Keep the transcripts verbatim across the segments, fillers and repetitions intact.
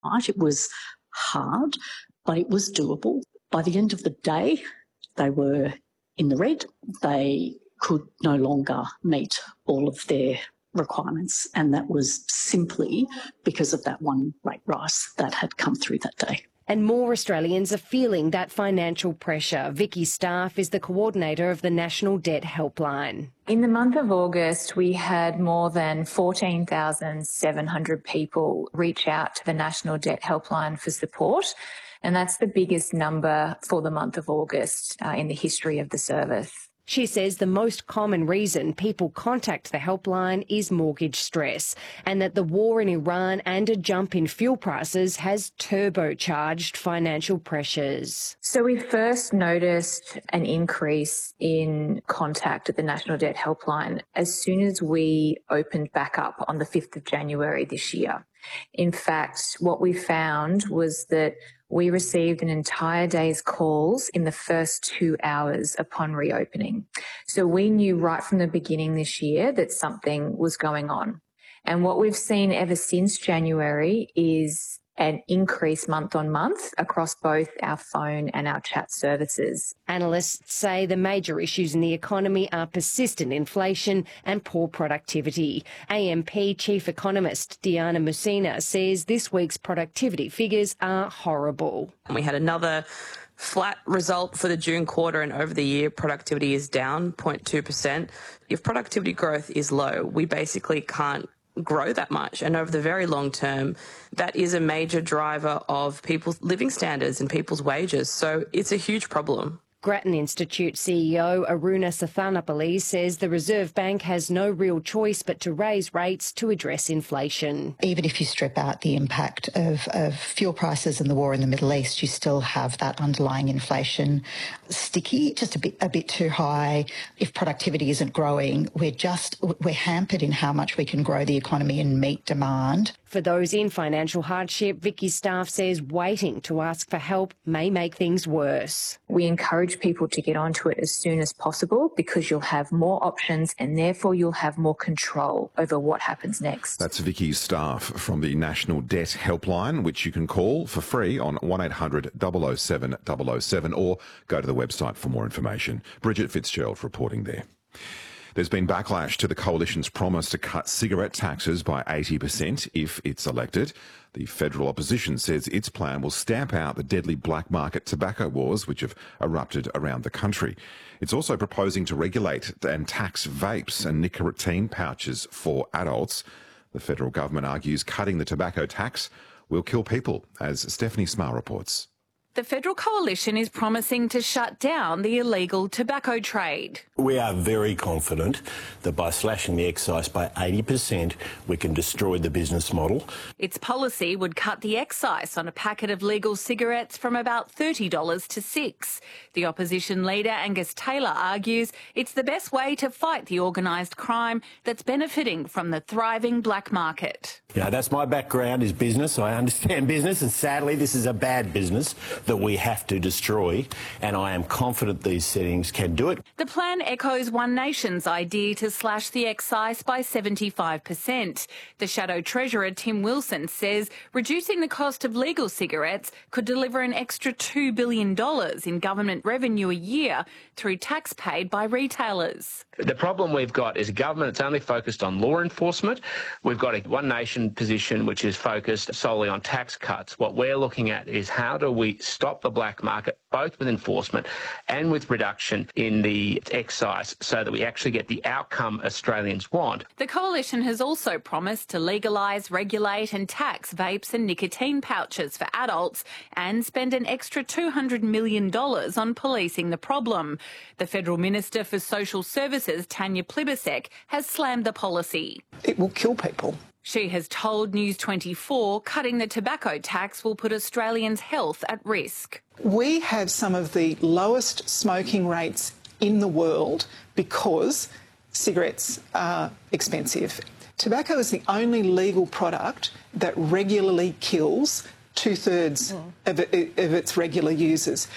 Right? It was hard, but it was doable. By the end of the day, they were in the red. They could no longer meet all of their requirements, and that was simply because of that one rate rise that had come through that day. And more Australians are feeling that financial pressure. Vicky Staff is the coordinator of the National Debt Helpline. In the month of August, we had more than fourteen thousand seven hundred people reach out to the National Debt Helpline for support, and that's the biggest number for the month of August uh, in the history of the service. She says the most common reason people contact the helpline is mortgage stress, and that the war in Iran and a jump in fuel prices has turbocharged financial pressures. So we first noticed an increase in contact at the National Debt Helpline as soon as we opened back up on the fifth of January this year. In fact, what we found was that we received an entire day's calls in the first two hours upon reopening. So we knew right from the beginning this year that something was going on. And what we've seen ever since January is an increase month on month across both our phone and our chat services. Analysts say the major issues in the economy are persistent inflation and poor productivity. A M P Chief Economist Diana Musina says this week's productivity figures are horrible. And we had another flat result for the June quarter, and over the year productivity is down zero point two percent. If productivity growth is low, we basically can't grow that much, and over the very long term that is a major driver of people's living standards and people's wages, so it's a huge problem. Grattan Institute C E O Aruna Sathanapalli says the Reserve Bank has no real choice but to raise rates to address inflation. Even if you strip out the impact of, of fuel prices and the war in the Middle East, you still have that underlying inflation sticky, just a bit a bit too high. If productivity isn't growing, we're just we're hampered in how much we can grow the economy and meet demand. For those in financial hardship, Vicky Staff says waiting to ask for help may make things worse. We encourage people to get onto it as soon as possible because you'll have more options and therefore you'll have more control over what happens next. That's Vicky Staff from the National Debt Helpline, which you can call for free on one eight hundred double oh seven double oh seven or go to the website for more information. Bridget Fitzgerald reporting there. There's been backlash to the Coalition's promise to cut cigarette taxes by eighty percent if it's elected. The federal opposition says its plan will stamp out the deadly black market tobacco wars which have erupted around the country. It's also proposing to regulate and tax vapes and nicotine pouches for adults. The federal government argues cutting the tobacco tax will kill people, as Stephanie Smar reports. The Federal Coalition is promising to shut down the illegal tobacco trade. We are very confident that by slashing the excise by eighty percent, we can destroy the business model. Its policy would cut the excise on a packet of legal cigarettes from about thirty dollars to six dollars. The opposition leader Angus Taylor argues it's the best way to fight the organised crime that's benefiting from the thriving black market. Yeah, that's my background is business. I understand business, and sadly this is a bad business that we have to destroy, and I am confident these settings can do it. The plan echoes One Nation's idea to slash the excise by seventy-five percent. The Shadow Treasurer Tim Wilson says reducing the cost of legal cigarettes could deliver an extra two billion dollars in government revenue a year through tax paid by retailers. The problem we've got is a government that's only focused on law enforcement. We've got a One Nation position which is focused solely on tax cuts. What we're looking at is how do we stop the black market, both with enforcement and with reduction in the excise, so that we actually get the outcome Australians want. The Coalition has also promised to legalise, regulate and tax vapes and nicotine pouches for adults and spend an extra two hundred million dollars on policing the problem. The Federal Minister for Social Services, Tanya Plibersek, has slammed the policy. It will kill people. She has told News twenty-four cutting the tobacco tax will put Australians' health at risk. We have some of the lowest smoking rates in the world because cigarettes are expensive. Tobacco is the only legal product that regularly kills two-thirds mm. of, it, of its regular users.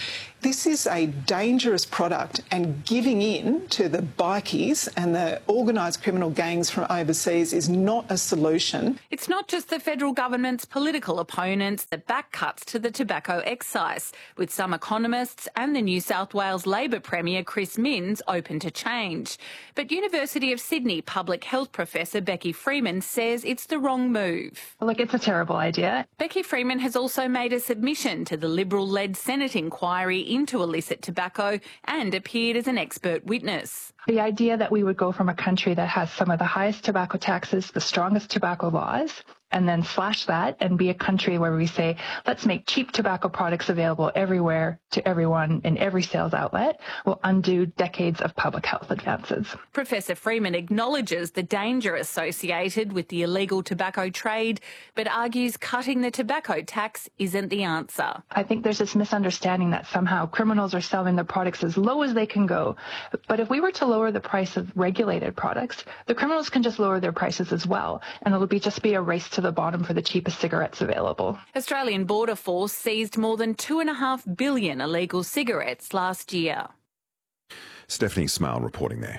This is a dangerous product, and giving in to the bikies and the organised criminal gangs from overseas is not a solution. It's not just the federal government's political opponents that back cuts to the tobacco excise, with some economists and the New South Wales Labor Premier Chris Minns open to change. But University of Sydney public health professor Becky Freeman says it's the wrong move. Look, it's a terrible idea. Becky Freeman has also made a submission to the Liberal-led Senate inquiry into illicit tobacco and appeared as an expert witness. The idea that we would go from a country that has some of the highest tobacco taxes, the strongest tobacco laws, and then slash that and be a country where we say, let's make cheap tobacco products available everywhere to everyone in every sales outlet, will undo decades of public health advances. Professor Freeman acknowledges the danger associated with the illegal tobacco trade, but argues cutting the tobacco tax isn't the answer. I think there's this misunderstanding that somehow criminals are selling their products as low as they can go. But if we were to lower the price of regulated products, the criminals can just lower their prices as well, and it'll be just be a race to the bottom for the cheapest cigarettes available. Australian Border Force seized more than two and a half billion illegal cigarettes last year. Stephanie Smale reporting there.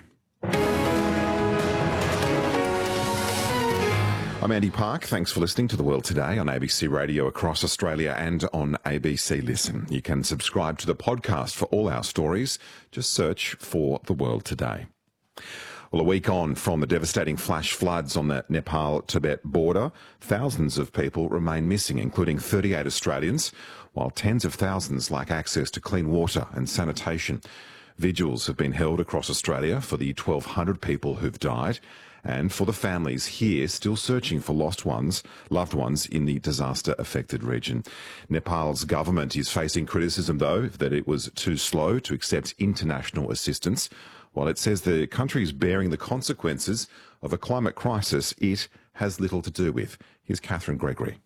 I'm Andy Park. Thanks for listening to The World Today on A B C Radio across Australia and on A B C Listen. You can subscribe to the podcast for all our stories. Just search for The World Today. Well, a week on from the devastating flash floods on the Nepal-Tibet border, thousands of people remain missing, including thirty-eight Australians, while tens of thousands lack access to clean water and sanitation. Vigils have been held across Australia for the twelve hundred people who've died and for the families here still searching for lost ones, loved ones in the disaster-affected region. Nepal's government is facing criticism, though, that it was too slow to accept international assistance. While it says the country is bearing the consequences of a climate crisis it has little to do with. Here's Catherine Gregory.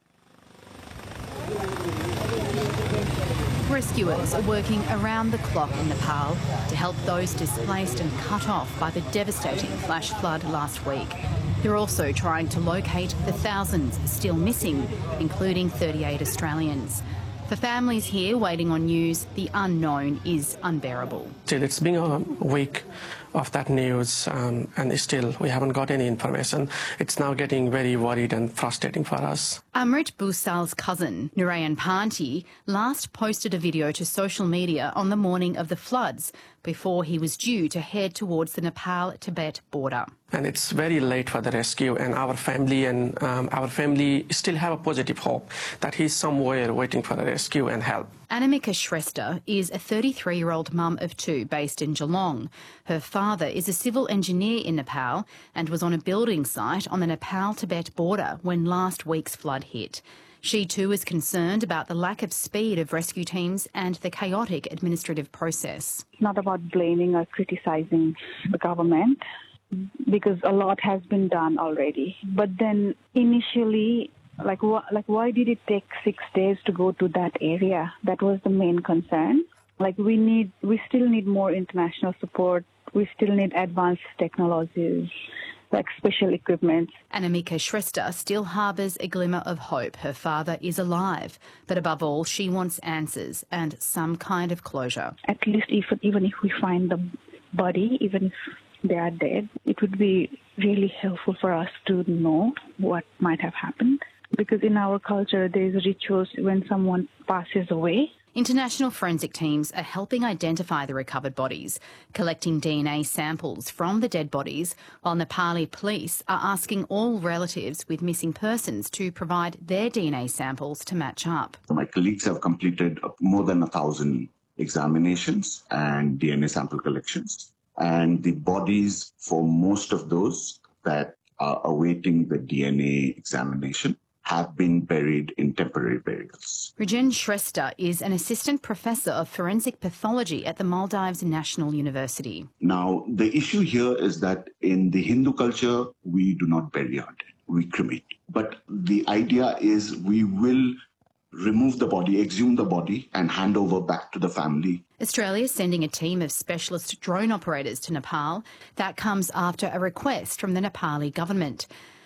Rescuers are working around the clock in Nepal to help those displaced and cut off by the devastating flash flood last week. They're also trying to locate the thousands still missing, including thirty-eight Australians. For families here waiting on news, the unknown is unbearable. Still, it's been a week of that news, um, and still we haven't got any information. It's now getting very worried and frustrating for us. Amrit Bhusal's cousin, Narayan Panti, last posted a video to social media on the morning of the floods before he was due to head towards the Nepal-Tibet border. And it's very late for the rescue, and our family and um, our family still have a positive hope that he's somewhere waiting for the rescue and help. Anamika Shrestha is a thirty-three-year-old mum of two based in Geelong. Her father is a civil engineer in Nepal and was on a building site on the Nepal-Tibet border when last week's flood hit. She too is concerned about the lack of speed of rescue teams and the chaotic administrative process. It's not about blaming or criticising the government, because a lot has been done already. But then initially, like, wh- like why did it take six days to go to that area? That was the main concern. Like we need, we still need more international support. We still need advanced technologies, like special equipment. Anamika Shrestha still harbours a glimmer of hope her father is alive. But above all, she wants answers and some kind of closure. At least if, even if we find the body, even if they are dead, it would be really helpful for us to know what might have happened. Because in our culture, there is rituals when someone passes away. International forensic teams are helping identify the recovered bodies, collecting D N A samples from the dead bodies, while Nepali police are asking all relatives with missing persons to provide their D N A samples to match up. My colleagues have completed more than a thousand examinations and D N A sample collections. And the bodies for most of those that are awaiting the D N A examination have been buried in temporary burials. Rajan Shrestha is an assistant professor of forensic pathology at the Maldives National University. Now, the issue here is that in the Hindu culture, we do not bury our dead, we cremate. But the idea is we will remove the body, exhume the body and hand over back to the family. Australia is sending a team of specialist drone operators to Nepal. That comes after a request from the Nepali government.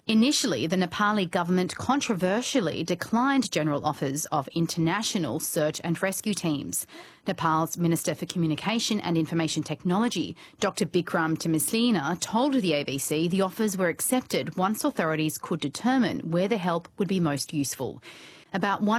Initially, the Nepali government controversially declined general offers of international search and rescue teams. Nepal's Minister for Communication and Information Technology, Doctor Bikram Temasina, told the A B C the offers were accepted once authorities could determine where the help would be most useful. About one